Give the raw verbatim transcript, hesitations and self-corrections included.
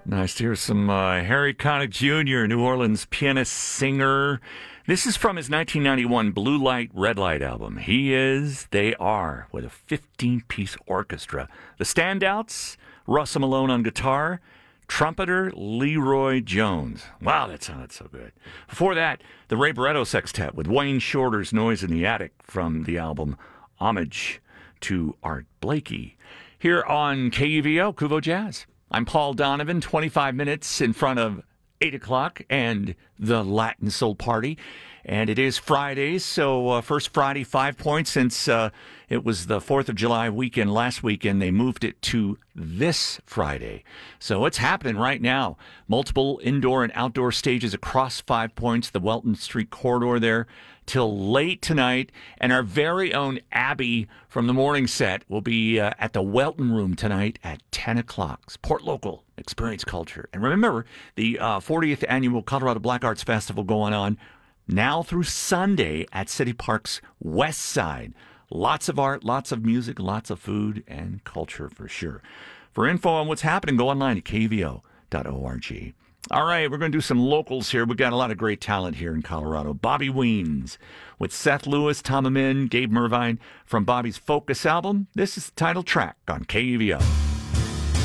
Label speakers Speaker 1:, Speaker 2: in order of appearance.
Speaker 1: Nice to hear some uh, Harry Connick Junior, New Orleans pianist, singer. This is from his nineteen ninety-one Blue Light, Red Light album. He is, they are, with a fifteen-piece orchestra. The standouts, Russell Malone on guitar, trumpeter Leroy Jones. Wow, that sounded so good. Before that, the Ray Barretto Sextet with Wayne Shorter's Noise in the Attic from the album Homage to Art Blakey. Here on K U V O, Kuvo Jazz. I'm Paul Donovan, twenty-five minutes in front of eight o'clock and the Latin Soul Party. And it is Friday, so uh, first Friday, five points since uh, it was the fourth of July weekend last weekend. They moved it to this Friday. So it's happening right now. Multiple indoor and outdoor stages across Five Points, the Welton Street corridor there, till late tonight. And our very own Abby from the morning set will be uh, at the Welton Room tonight at ten o'clock. Support local, experience culture. And remember, the uh, fortieth Annual Colorado Black Arts Festival going on now through Sunday at City Park's west side. Lots of art, lots of music, lots of food and culture for sure. For info on what's happening, go online at k v o dot org. All right, we're going to do some locals here. We've got a lot of great talent here in Colorado. Bobby Weens with Seth Lewis, Tom Amin, Gabe Mervine from Bobby's Focus album. This is the title track on K U V O.